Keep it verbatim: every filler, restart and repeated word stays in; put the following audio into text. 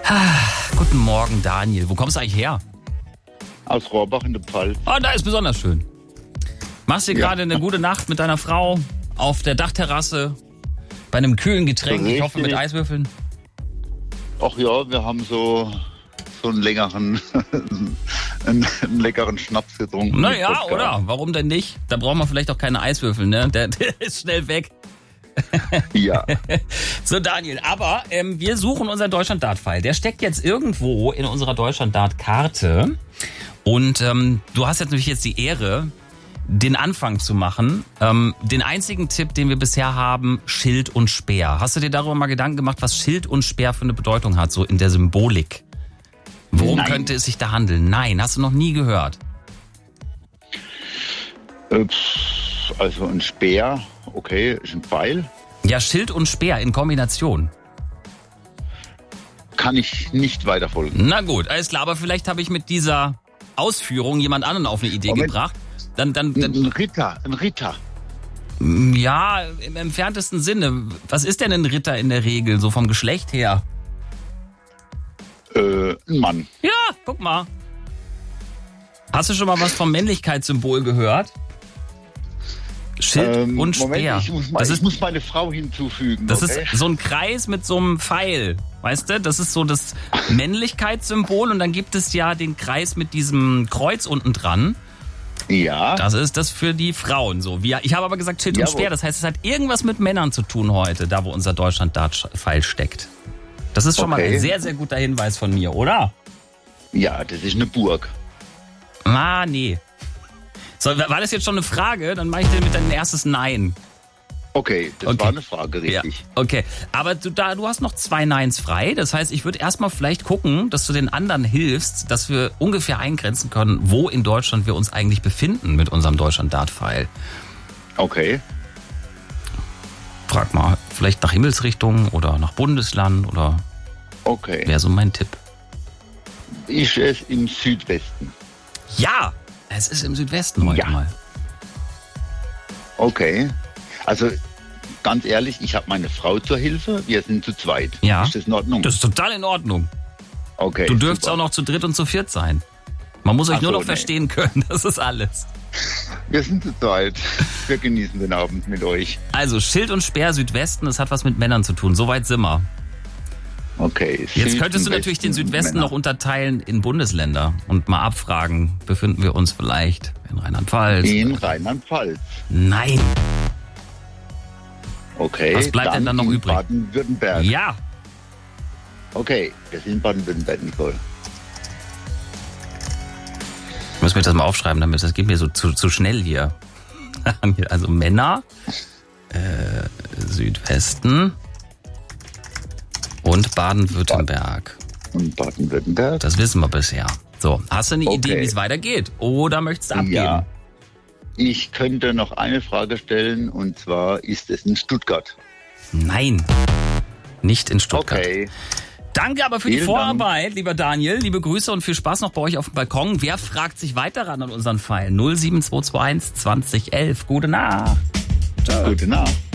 Guten Morgen, Daniel. Wo kommst du eigentlich her? Aus Rohrbach in der Pfalz. Oh, da ist besonders schön. Machst dir Ja. gerade eine gute Nacht mit deiner Frau auf der Dachterrasse bei einem kühlen Getränk, ich hoffe mit Richtig. Eiswürfeln. Ach ja, wir haben so, so einen längeren, einen, einen leckeren Schnaps getrunken. Naja, mit Wodka. oder? Warum denn nicht? Da braucht man vielleicht auch keine Eiswürfel, ne? Der, der ist schnell weg. Ja, So, Daniel, aber ähm, wir suchen unseren Deutschland-Dart-File. Der steckt jetzt irgendwo in unserer Deutschland-Dart-Karte. Und ähm, du hast jetzt natürlich jetzt die Ehre, den Anfang zu machen. Ähm, den einzigen Tipp, den wir bisher haben, Schild und Speer. Hast du dir darüber mal Gedanken gemacht, was Schild und Speer für eine Bedeutung hat, so in der Symbolik? Worum Nein. könnte es sich da handeln? Nein, hast du noch nie gehört. äh, pff, also ein Speer, okay, ist ein Pfeil. Ja, Schild und Speer in Kombination. Kann ich nicht weiter folgen. Na gut, alles klar, aber vielleicht habe ich mit dieser Ausführung jemand anderen auf eine Idee Moment. gebracht. Dann, dann, Ein dann, Ritter, ein Ritter. ja, im entferntesten Sinne. Was ist denn ein Ritter in der Regel, so vom Geschlecht her? Äh, ein Mann. Ja, guck mal. Hast du schon mal was vom Männlichkeitssymbol gehört? Schild Ähm, und Moment, Speer. ich, muss mal, das ich ist, muss meine Frau hinzufügen. das okay? ist so ein Kreis mit so einem Pfeil. Weißt du, das ist so das Männlichkeitssymbol und dann gibt es ja den Kreis mit diesem Kreuz unten dran. Ja, Das ist das für die Frauen so. Wir, ich habe aber gesagt Schild und Jawohl. Speer. Das heißt, es hat irgendwas mit Männern zu tun heute, da wo unser Deutschland-Dart-File steckt. Das ist schon mal Okay. ein sehr, sehr guter Hinweis von mir, oder? ja, das ist eine Burg. Ah, nee. So, war das jetzt schon eine Frage? Dann mache ich dir mit dein erstes Nein. Okay, das Okay. war eine Frage, richtig. Ja, okay. Aber du, da, du hast noch zwei Neins frei. Das heißt, ich würde erstmal vielleicht gucken, dass du den anderen hilfst, dass wir ungefähr eingrenzen können, wo in Deutschland wir uns eigentlich befinden mit unserem Deutschland-Dart-File. Okay, Frag mal, vielleicht nach Himmelsrichtung oder nach Bundesland oder okay. wäre so mein Tipp. Ist es im Südwesten? Ja, es ist im Südwesten heute Ja. mal. Okay. Also ganz ehrlich, ich habe meine Frau zur Hilfe. Wir sind zu zweit. Ja. Ist das in Ordnung? Das ist total in Ordnung. okay. Du dürft super. auch noch zu dritt und zu viert sein. Man muss euch Ach nur so, noch nee. verstehen können, das ist alles. Wir sind zu zweit. Wir genießen den Abend mit euch. Also Schild und Speer Südwesten, das hat was mit Männern zu tun. Soweit sind wir. Okay. Jetzt Süden, könntest du natürlich den Westen, Südwesten Männer. noch unterteilen in Bundesländer und mal abfragen, befinden wir uns vielleicht in Rheinland-Pfalz? In Rheinland-Pfalz. Nein. Okay. Was bleibt denn dann noch in übrig? Baden-Württemberg. Ja. Okay, wir sind in Baden-Württemberg, Nicole. Ich muss mir das mal aufschreiben, damit das geht mir so zu, zu schnell hier. Also Männer, äh, Südwesten und Baden-Württemberg. Und Baden-Württemberg? Das wissen wir bisher. So, hast du eine Okay. Idee, wie es weitergeht? Oder möchtest du abgeben? Ja. Ich könnte noch eine Frage stellen, und zwar, ist es in Stuttgart? Nein, nicht in Stuttgart. Okay. Danke aber für die Vielen Vorarbeit, lieber Daniel. Liebe Grüße und viel Spaß noch bei euch auf dem Balkon. Wer fragt sich weiter ran an unseren Pfeil? null sieben zwei zwei eins zwanzig elf. Gute Nacht. Gute Nacht.